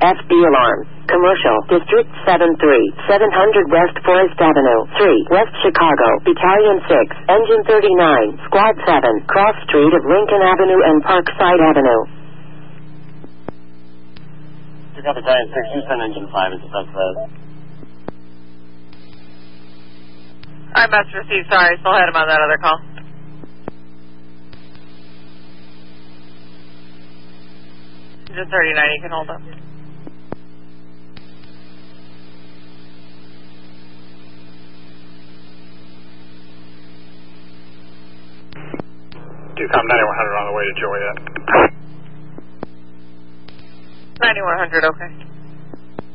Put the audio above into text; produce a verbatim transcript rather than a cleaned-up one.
F B alarm. Commercial. District seven three. seven hundred West Forest Avenue. three. West Chicago. Battalion six. Engine thirty-nine. Squad seven. Cross Street of Lincoln Avenue and Parkside Avenue. Pick up Battalion six. You send Engine five into Southwest. Alright, Master received. Sorry, still had him on that other call. Engine thirty-nine, you can hold up. two com ninety-one hundred on the way to Joliet. ninety-one hundred, okay.